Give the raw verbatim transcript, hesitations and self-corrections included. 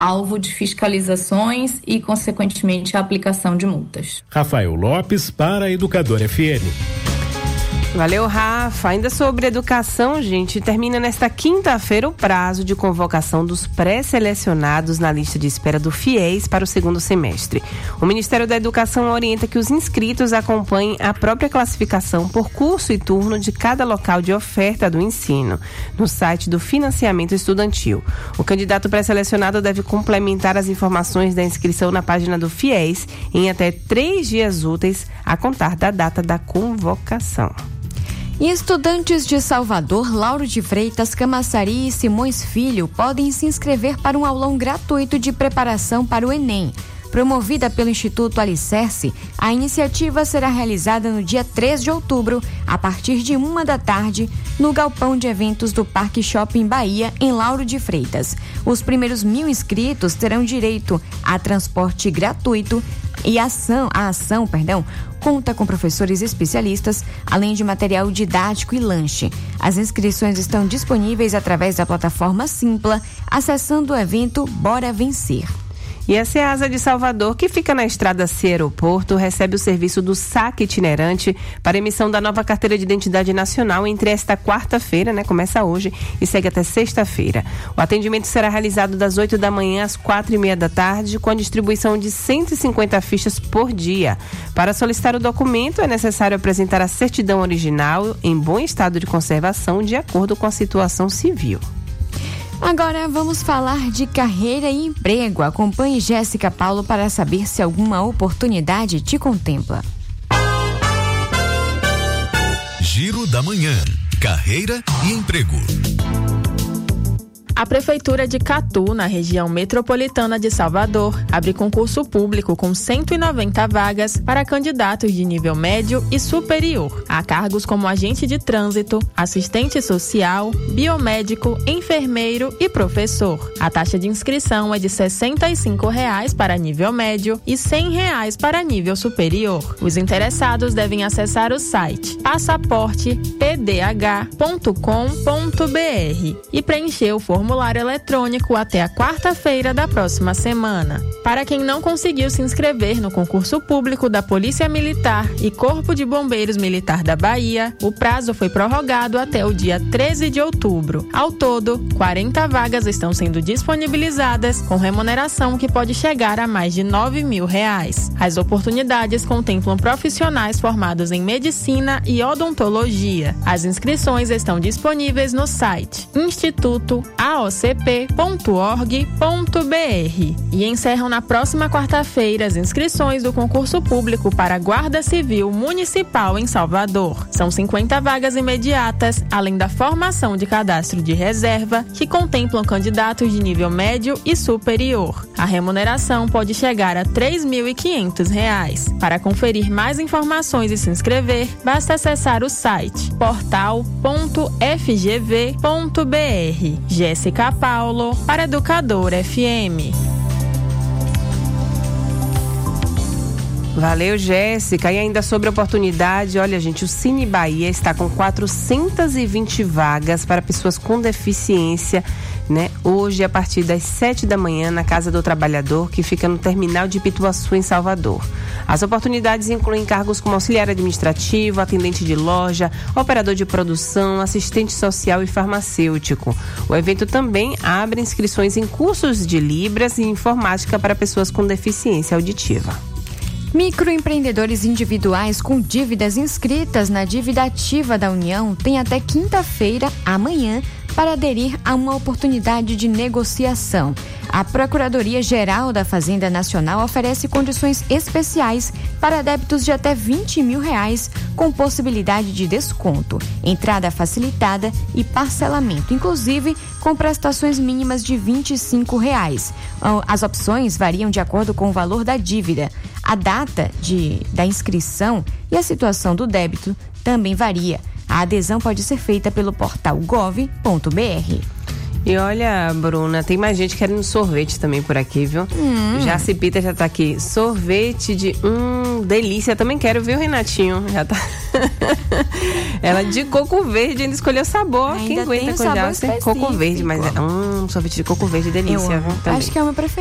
alvo de fiscalizações e, consequentemente, a aplicação de multas. Rafael Lopes para a Educadora F M. Valeu, Rafa. Ainda sobre educação, gente, termina nesta quinta-feira o prazo de convocação dos pré-selecionados na lista de espera do FIES para o segundo semestre. O Ministério da Educação orienta que os inscritos acompanhem a própria classificação por curso e turno de cada local de oferta do ensino, no site do Financiamento Estudantil. O candidato pré-selecionado deve complementar as informações da inscrição na página do FIES em até três dias úteis a contar da data da convocação. E estudantes de Salvador, Lauro de Freitas, Camaçari e Simões Filho podem se inscrever para um aulão gratuito de preparação para o Enem. Promovida pelo Instituto Alicerce, a iniciativa será realizada no dia três de outubro, a partir de uma da tarde, no galpão de eventos do Parque Shopping Bahia, em Lauro de Freitas. Os primeiros mil inscritos terão direito a transporte gratuito e a ação, a ação, perdão, conta com professores especialistas, além de material didático e lanche. As inscrições estão disponíveis através da plataforma Simpla, acessando o evento Bora Vencer. E a Ceasa de Salvador, que fica na estrada C Aeroporto, recebe o serviço do saque itinerante para emissão da nova carteira de identidade nacional entre esta quarta-feira, né, começa hoje e segue até sexta-feira. O atendimento será realizado das oito da manhã às quatro e meia da tarde, com a distribuição de cento e cinquenta fichas por dia. Para solicitar o documento, é necessário apresentar a certidão original em bom estado de conservação, de acordo com a situação civil. Agora vamos falar de carreira e emprego. Acompanhe Jéssica Paulo para saber se alguma oportunidade te contempla. Giro da Manhã. Carreira e emprego. A Prefeitura de Catu, na região metropolitana de Salvador, abre concurso público com cento e noventa vagas para candidatos de nível médio e superior. Há cargos como agente de trânsito, assistente social, biomédico, enfermeiro e professor. A taxa de inscrição é de sessenta e cinco reais para nível médio e cem reais para nível superior. Os interessados devem acessar o site passaporte p d h ponto com ponto b r e preencher o formulário formulário eletrônico até a quarta-feira da próxima semana. Para quem não conseguiu se inscrever no concurso público da Polícia Militar e Corpo de Bombeiros Militar da Bahia, o prazo foi prorrogado até o dia treze de outubro. Ao todo, quarenta vagas estão sendo disponibilizadas, com remuneração que pode chegar a mais de nove mil reais. As oportunidades contemplam profissionais formados em medicina e odontologia. As inscrições estão disponíveis no site instituto a o c p ponto org ponto b r e encerram na próxima quarta-feira as inscrições do concurso público para a Guarda Civil Municipal em Salvador. São cinquenta vagas imediatas, além da formação de cadastro de reserva, que contemplam candidatos de nível médio e superior. A remuneração pode chegar a três mil e quinhentos reais. Para conferir mais informações e se inscrever, basta acessar o site portal ponto f g v ponto b r. Jéssica Paulo, para Educadora F M. Valeu, Jéssica. E ainda sobre oportunidade, olha, gente, o Cine Bahia está com quatrocentas e vinte vagas para pessoas com deficiência, né? Hoje, a partir das sete da manhã, na Casa do Trabalhador, que fica no terminal de Pituaçu, em Salvador. As oportunidades incluem cargos como auxiliar administrativo, atendente de loja, operador de produção, assistente social e farmacêutico. O evento também abre inscrições em cursos de Libras e informática para pessoas com deficiência auditiva. Microempreendedores individuais com dívidas inscritas na dívida ativa da União têm até quinta-feira, amanhã, para aderir a uma oportunidade de negociação. A Procuradoria-Geral da Fazenda Nacional oferece condições especiais para débitos de até vinte mil reais, com possibilidade de desconto, entrada facilitada e parcelamento, inclusive com prestações mínimas de vinte e cinco reais. As opções variam de acordo com o valor da dívida. A data de, da inscrição e a situação do débito também varia. A adesão pode ser feita pelo portal gov ponto b r. E olha, Bruna, tem mais gente querendo sorvete também por aqui, viu? Hum. Já se Pita já tá aqui. Sorvete de... Hum, delícia. Também quero, viu, Renatinho? Já tá... Ela de coco verde ainda escolheu sabor. Ainda Quem aguenta tem um com sabor coco verde, mas é... Hum, sorvete de coco verde, delícia. Eu amo. Viu, Acho que é o meu preferido.